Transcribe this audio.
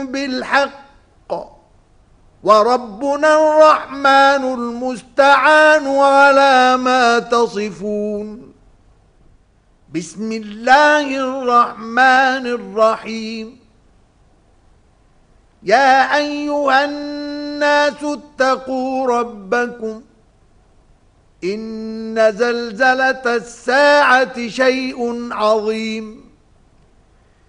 بالحق وربنا الرحمن المستعان على ما تصفون. بسم الله الرحمن الرحيم. يا أيها الناس اتقوا ربكم إن زلزلة الساعة شيء عظيم